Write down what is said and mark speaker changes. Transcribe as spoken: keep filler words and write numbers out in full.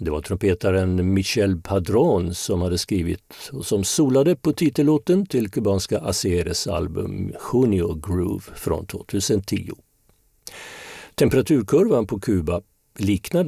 Speaker 1: Det var trumpetaren Michel Padron som hade skrivit och som solade på titellåten till kubanska Azeres album Junio Groove från tjugohundratio. Temperaturkurvan på Kuba liknar